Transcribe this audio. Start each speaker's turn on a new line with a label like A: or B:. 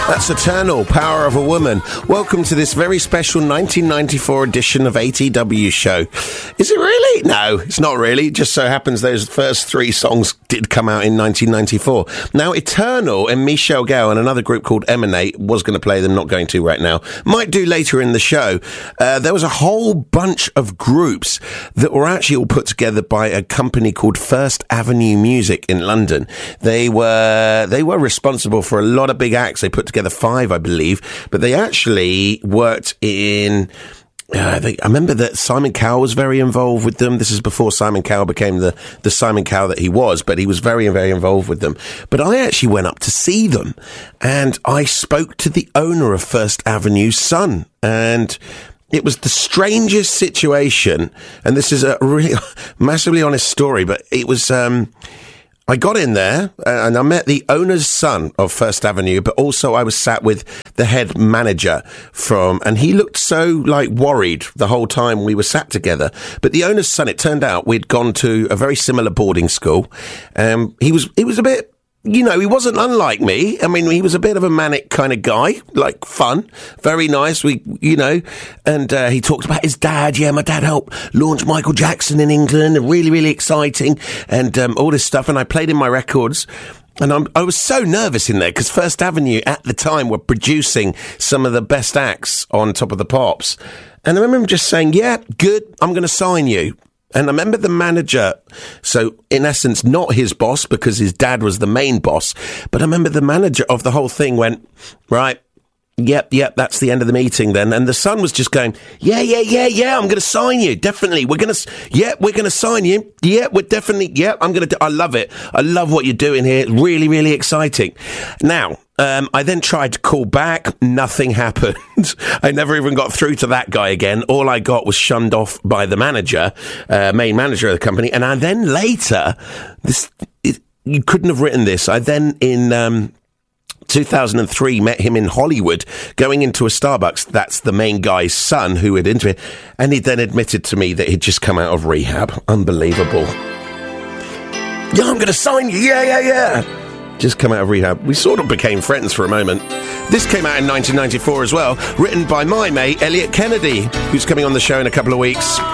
A: That's Eternal, Power of a Woman. Welcome to this very special 1994 edition of ATW Show. Is it really? No, it's not really. It just so happens those first three songs did come out in 1994. Now, Eternal and Michel Gale and another group called Emanate, was going to play them, not going to right now, might do later in the show. There was a whole bunch of groups that were actually all put together by a company called First Avenue Music in London. They were responsible for a lot of big acts. They put together 5, I believe, but they actually worked in... I remember that Simon Cowell was very involved with them. This is before Simon Cowell became the Simon Cowell that he was, but he was very, very involved with them. But I actually went up to see them, and I spoke to the owner of First Avenue's son, and... it was the strangest situation, and this is a really massively honest story, but it was, I got in there, and I met the owner's son of First Avenue, but also I was sat with the head manager and he looked so, like, worried the whole time we were sat together. But the owner's son, it turned out we'd gone to a very similar boarding school. He was a bit... he wasn't unlike me. I mean, he was a bit of a manic kind of guy, like fun, very nice. And he talked about his dad. Yeah, my dad helped launch Michael Jackson in England. Really, really exciting. And all this stuff. And I played in my records. And I was so nervous in there because First Avenue at the time were producing some of the best acts on Top of the Pops. And I remember him just saying, yeah, good, I'm going to sign you. And I remember the manager, so in essence, not his boss because his dad was the main boss, but I remember the manager of the whole thing went, right, yep, that's the end of the meeting then. And the son was just going, yeah, I'm going to sign you, definitely. We're going to sign you. Yeah, we're definitely, I love it. I love what you're doing here. Really, really exciting. Now, I then tried to call back. Nothing happened. I never even got through to that guy again. All I got was shunned off by the manager, main manager of the company. And I then later, you couldn't have written this. I then in 2003 met him in Hollywood going into a Starbucks. That's the main guy's son who had into it. And he then admitted to me that he'd just come out of rehab. Unbelievable. Yeah, I'm going to sign you. Yeah. Just come out of rehab. We sort of became friends for a moment. This came out in 1994 as well, written by my mate, Elliot Kennedy, who's coming on the show in a couple of weeks.